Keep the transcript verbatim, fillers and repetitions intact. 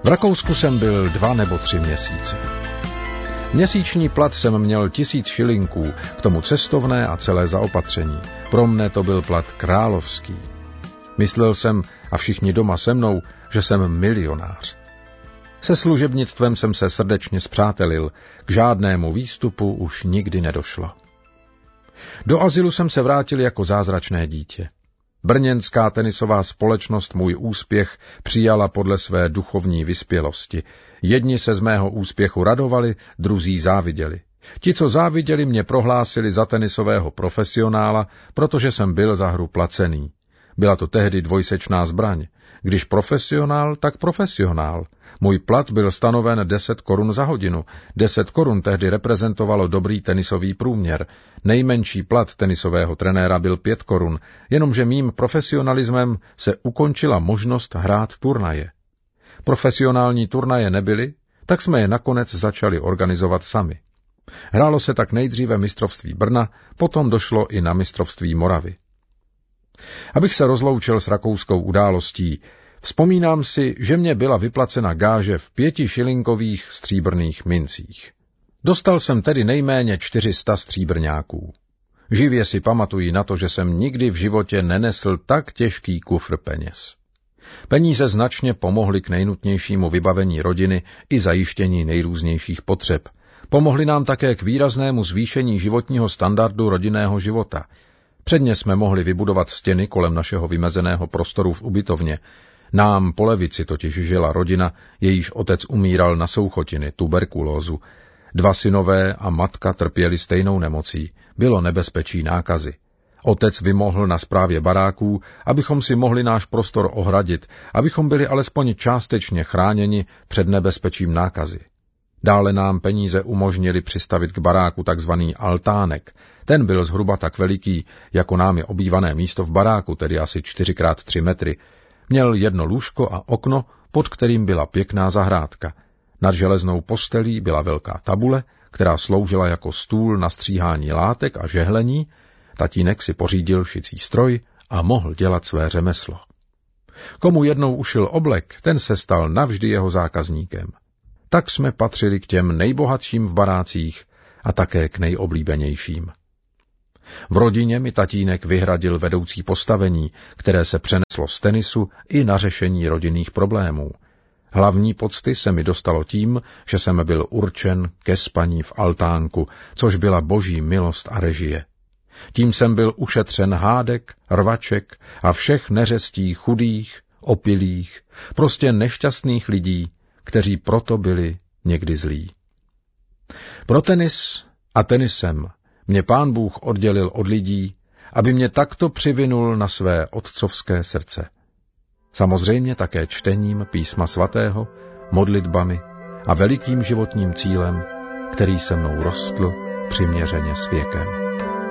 V Rakousku jsem byl dva nebo tři měsíce. Měsíční plat jsem měl tisíc šilinků, k tomu cestovné a celé zaopatření. Pro mne to byl plat královský. Myslel jsem, a všichni doma se mnou, že jsem milionář. Se služebnictvem jsem se srdečně spřátelil, k žádnému výstupu už nikdy nedošlo. Do azylu jsem se vrátil jako zázračné dítě. Brněnská tenisová společnost můj úspěch přijala podle své duchovní vyspělosti. Jedni se z mého úspěchu radovali, druzí záviděli. Ti, co záviděli, mě prohlásili za tenisového profesionála, protože jsem byl za hru placený. Byla to tehdy dvojsečná zbraň. Když profesionál, tak profesionál. Můj plat byl stanoven deset korun za hodinu. Deset korun tehdy reprezentovalo dobrý tenisový průměr. Nejmenší plat tenisového trenéra byl pět korun, jenomže mým profesionalismem se ukončila možnost hrát turnaje. Profesionální turnaje nebyly, tak jsme je nakonec začali organizovat sami. Hrálo se tak nejdříve mistrovství Brna, potom došlo i na mistrovství Moravy. Abych se rozloučil s rakouskou událostí, vzpomínám si, že mě byla vyplacena gáže v pěti šilinkových stříbrných mincích. Dostal jsem tedy nejméně čtyři sta stříbrňáků. Živě si pamatuji na to, že jsem nikdy v životě nenesl tak těžký kufr peněz. Peníze značně pomohly k nejnutnějšímu vybavení rodiny i zajištění nejrůznějších potřeb. Pomohly nám také k výraznému zvýšení životního standardu rodinného života. Předně jsme mohli vybudovat stěny kolem našeho vymezeného prostoru v ubytovně. Nám po levici totiž žila rodina, jejíž otec umíral na souchotiny, tuberkulózu. Dva synové a matka trpěli stejnou nemocí. Bylo nebezpečí nákazy. Otec vymohl na správě baráků, abychom si mohli náš prostor ohradit, abychom byli alespoň částečně chráněni před nebezpečím nákazy. Dále nám peníze umožnili přistavit k baráku takzvaný altánek. Ten byl zhruba tak veliký, jako námi obývané místo v baráku, tedy asi čtyři krát tři metry. Měl jedno lůžko a okno, pod kterým byla pěkná zahrádka. Nad železnou postelí byla velká tabule, která sloužila jako stůl na stříhání látek a žehlení. Tatínek si pořídil šicí stroj a mohl dělat své řemeslo. Komu jednou ušil oblek, ten se stal navždy jeho zákazníkem. Tak jsme patřili k těm nejbohatším v barácích a také k nejoblíbenějším. V rodině mi tatínek vyhradil vedoucí postavení, které se přeneslo z tenisu i na řešení rodinných problémů. Hlavní pocty se mi dostalo tím, že jsem byl určen ke spaní v altánku, což byla boží milost a režie. Tím jsem byl ušetřen hádek, rvaček a všech neřestí chudých, opilých, prostě nešťastných lidí, kteří proto byli někdy zlí. Pro tenis a tenisem mě Pán Bůh oddělil od lidí, aby mě takto přivinul na své otcovské srdce. Samozřejmě také čtením písma svatého, modlitbami a velikým životním cílem, který se mnou rostl přiměřeně s věkem.